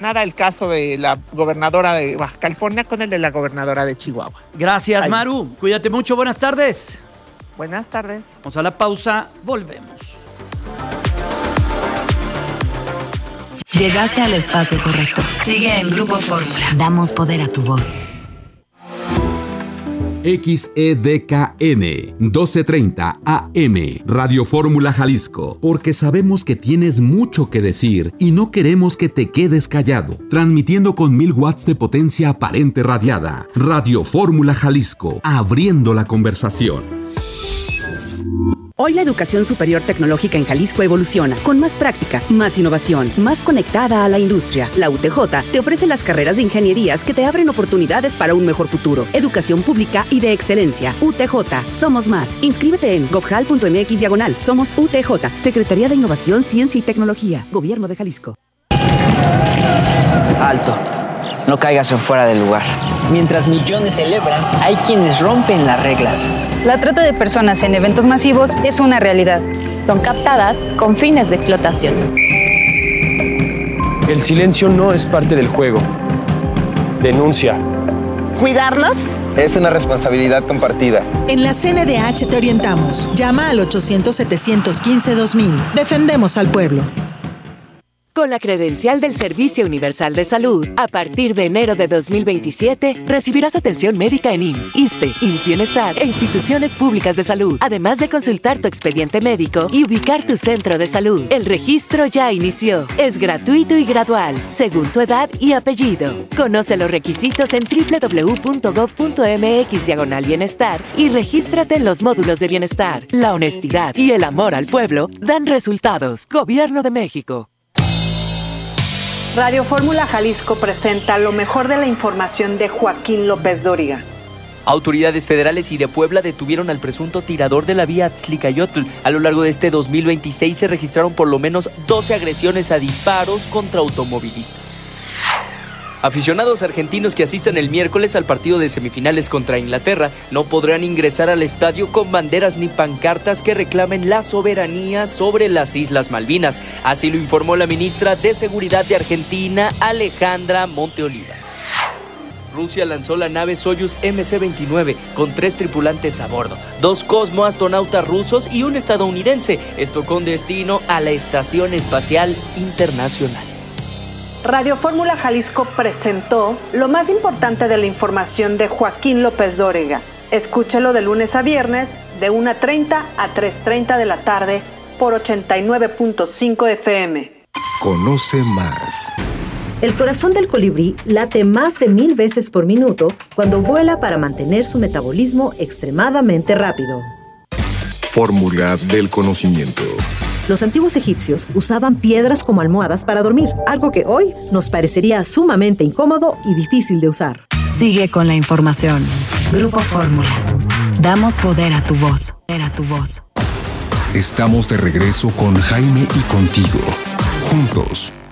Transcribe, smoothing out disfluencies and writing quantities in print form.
relacionada el caso de la gobernadora de Baja California con el de la gobernadora de Chihuahua. Gracias, Maru. Cuídate mucho. Buenas tardes. Buenas tardes. Vamos a la pausa. Volvemos. Llegaste al espacio correcto. Sigue en Grupo Fórmula. Damos poder a tu voz. XEDKN 1230 AM Radio Fórmula Jalisco, porque sabemos que tienes mucho que decir y no queremos que te quedes callado. Transmitiendo con 1000 watts de potencia aparente radiada. Radio Fórmula Jalisco, abriendo la conversación. Hoy la educación superior tecnológica en Jalisco evoluciona, con más práctica, más innovación, más conectada a la industria. La UTJ te ofrece las carreras de ingenierías que te abren oportunidades para un mejor futuro. Educación pública y de excelencia. UTJ. Somos más. Inscríbete en gobjal.mx/. Somos UTJ. Secretaría de Innovación, Ciencia y Tecnología. Gobierno de Jalisco. Alto. No caigas en fuera del lugar. Mientras millones celebran, hay quienes rompen las reglas. La trata de personas en eventos masivos es una realidad. Son captadas con fines de explotación. El silencio no es parte del juego. Denuncia. ¿Cuidarnos? Es una responsabilidad compartida. En la CNDH te orientamos. Llama al 800-715-2000. Defendemos al pueblo. Con la credencial del Servicio Universal de Salud, a partir de enero de 2027, recibirás atención médica en IMSS, ISSSTE, IMSS Bienestar e instituciones públicas de salud, además de consultar tu expediente médico y ubicar tu centro de salud. El registro ya inició. Es gratuito y gradual, según tu edad y apellido. Conoce los requisitos en www.gov.mx/bienestar y regístrate en los módulos de bienestar. La honestidad y el amor al pueblo dan resultados. Gobierno de México. Radio Fórmula Jalisco presenta lo mejor de la información de Joaquín López Dóriga. Autoridades federales y de Puebla detuvieron al presunto tirador de la vía Atzlicayotl. A lo largo de este 2026 se registraron por lo menos 12 agresiones a disparos contra automovilistas. Aficionados argentinos que asistan el miércoles al partido de semifinales contra Inglaterra no podrán ingresar al estadio con banderas ni pancartas que reclamen la soberanía sobre las Islas Malvinas. Así lo informó la ministra de Seguridad de Argentina, Alejandra Monteoliva. Rusia lanzó la nave Soyuz MC-29 con 3 tripulantes a bordo, 2 cosmoastronautas rusos y un estadounidense, esto con destino a la Estación Espacial Internacional. Radio Fórmula Jalisco presentó lo más importante de la información de Joaquín López Dóriga. Escúchelo de lunes a viernes de 1:30 a 3:30 de la tarde por 89.5 FM. Conoce más. El corazón del colibrí late más de 1000 veces por minuto cuando vuela para mantener su metabolismo extremadamente rápido. Fórmula del conocimiento. Los antiguos egipcios usaban piedras como almohadas para dormir, algo que hoy nos parecería sumamente incómodo y difícil de usar. Sigue con la información. Grupo Fórmula. Damos poder a tu voz. Estamos de regreso con Jaime y contigo. Juntos.